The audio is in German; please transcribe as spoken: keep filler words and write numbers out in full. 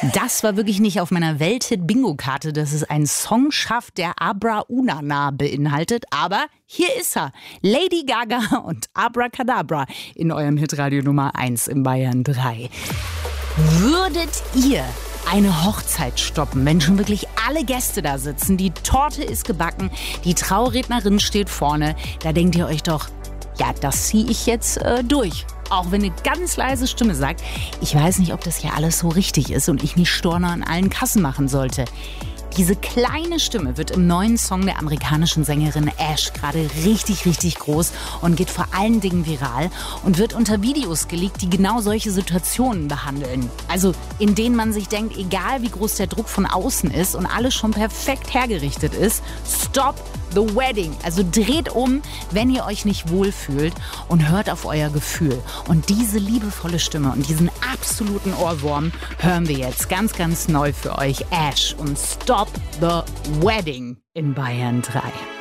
Das war wirklich nicht auf meiner Welthit-Bingo-Karte, dass es einen Song schafft, der Abra Unana beinhaltet. Aber hier ist er. Lady Gaga und Abracadabra in eurem Hitradio Nummer eins in Bayern drei. Würdet ihr eine Hochzeit stoppen, wenn schon wirklich alle Gäste da sitzen, die Torte ist gebacken, die Traurednerin steht vorne, da denkt ihr euch doch, ja, das ziehe ich jetzt äh, durch. Auch wenn eine ganz leise Stimme sagt, ich weiß nicht, ob das hier alles so richtig ist und ich nicht Storno an allen Kassen machen sollte. Diese kleine Stimme wird im neuen Song der amerikanischen Sängerin Ash gerade richtig, richtig groß und geht vor allen Dingen viral und wird unter Videos geleakt, die genau solche Situationen behandeln. Also in denen man sich denkt, egal wie groß der Druck von außen ist und alles schon perfekt hergerichtet ist, stop the wedding. Also dreht um, wenn ihr euch nicht wohlfühlt und hört auf euer Gefühl. Und diese liebevolle Stimme und diesen absoluten Ohrwurm hören wir jetzt ganz, ganz neu für euch. Ash und Stop the Wedding in Bayern drei.